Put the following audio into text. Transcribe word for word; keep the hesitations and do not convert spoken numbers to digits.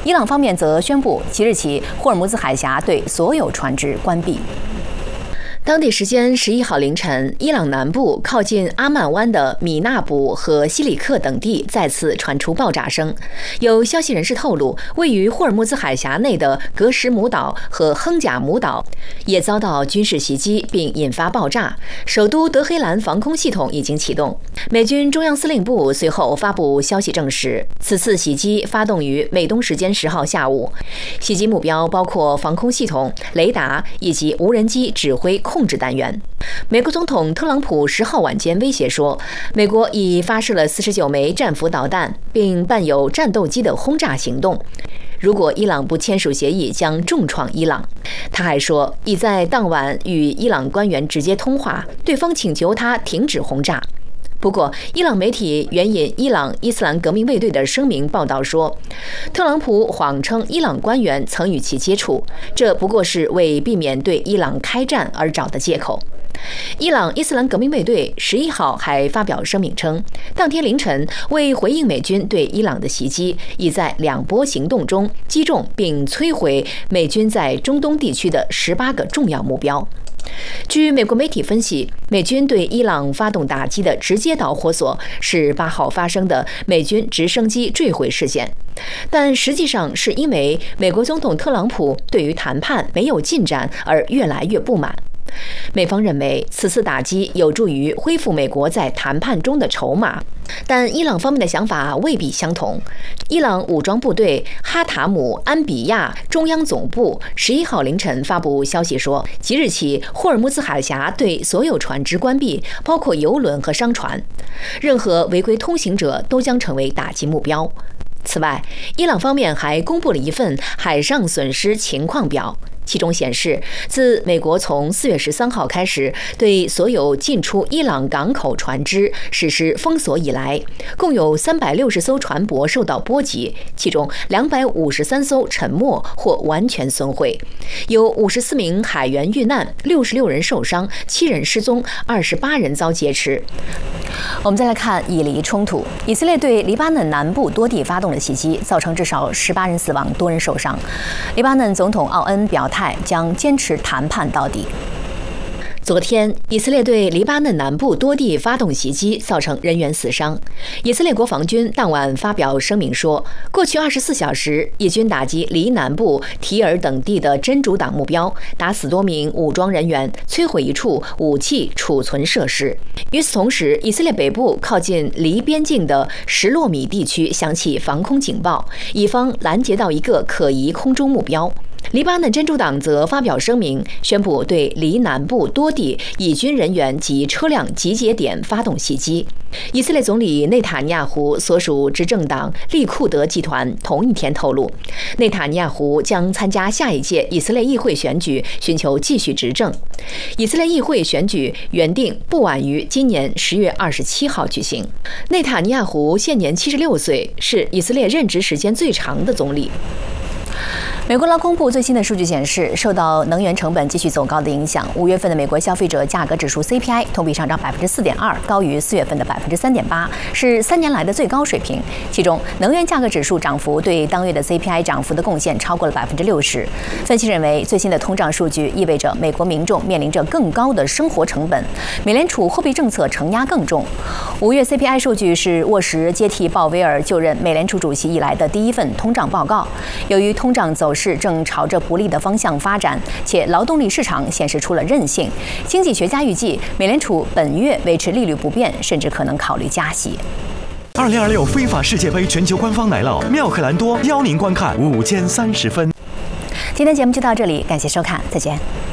伊朗方面则宣布，即日起霍尔木兹海峡对所有船只关闭。当地时间十一号凌晨，伊朗南部靠近阿曼湾的米纳卜和西里克等地再次传出爆炸声。有消息人士透露，位于霍尔木兹海峡内的格什姆岛和亨贾姆岛也遭到军事袭击，并引发爆炸。首都德黑兰防空系统已经启动。美军中央司令部随后发布消息证实，此次袭击发动于美东时间十号下午，袭击目标包括防空系统、雷达以及无人机指挥控制单元。美国总统特朗普十号晚间威胁说，美国已发射了四十九枚战斧导弹，并伴有战斗机的轰炸行动。如果伊朗不签署协议，将重创伊朗。他还说，已在当晚与伊朗官员直接通话，对方请求他停止轰炸。不过，伊朗媒体援引伊朗伊斯兰革命卫队的声明报道说，特朗普谎称伊朗官员曾与其接触，这不过是为避免对伊朗开战而找的借口。伊朗伊斯兰革命卫队十一号还发表声明称，当天凌晨为回应美军对伊朗的袭击，已在两波行动中击中并摧毁美军在中东地区的十八个重要目标。据美国媒体分析，美军对伊朗发动打击的直接导火索是八号发生的美军直升机坠毁事件，但实际上是因为美国总统特朗普对于谈判没有进展而越来越不满。美方认为此次打击有助于恢复美国在谈判中的筹码，但伊朗方面的想法未必相同。伊朗武装部队哈塔姆安比亚中央总部十一号凌晨发布消息说，即日起霍尔木兹海峡对所有船只关闭，包括油轮和商船，任何违规通行者都将成为打击目标。此外，伊朗方面还公布了一份海上损失情况表，其中显示，自美国从四月十三号开始对所有进出伊朗港口船只实施封锁以来，共有三百六十艘船舶受到波及，其中两百五十三艘沉没或完全损毁，有五十四名海员遇难，六十六人受伤，七人失踪，二十八人遭劫持。我们再来看以黎冲突，以色列对黎巴嫩南部多地发动了袭击，造成至少十八人死亡，多人受伤。黎巴嫩总统奥恩表态将坚持谈判到底。昨天，以色列对黎巴嫩南部多地发动袭击，造成人员死伤。以色列国防军当晚发表声明说，过去二十四小时，以军打击黎南部提尔等地的真主党目标，打死多名武装人员，摧毁一处武器储存设施。与此同时，以色列北部靠近黎边境的十洛米地区响起防空警报，以方拦截到一个可疑空中目标。黎巴嫩真主党则发表声明，宣布对黎南部多地以军人员及车辆集结点发动袭击。以色列总理内塔尼亚胡所属执政党利库德集团同一天透露，内塔尼亚胡将参加下一届以色列议会选举，寻求继续执政。以色列议会选举原定不晚于今年十月二十七号举行。内塔尼亚胡现年七十六岁，是以色列任职时间最长的总理。美国劳工部最新的数据显示，受到能源成本继续走高的影响，五月份的美国消费者价格指数 C P I 同比上涨百分之四点二，高于四月份的百分之三点八，是三年来的最高水平。其中，能源价格指数涨幅对当月的 C P I 涨幅的贡献超过了百分之六十。分析认为，最新的通胀数据意味着美国民众面临着更高的生活成本，美联储货币政策承压更重。五月 C P I 数据是沃什接替鲍威尔就任美联储主席以来的第一份通胀报告。由于通胀走势正朝着不利的方向发展，且劳动力市场显示出了韧性，经济学家预计美联储本月维持利率不变，甚至可能考虑加息。 二零二六非法世界杯全球官方奶酪妙可蓝多邀您观看午间三十分。 今天节目就到这里，感谢收看，再见。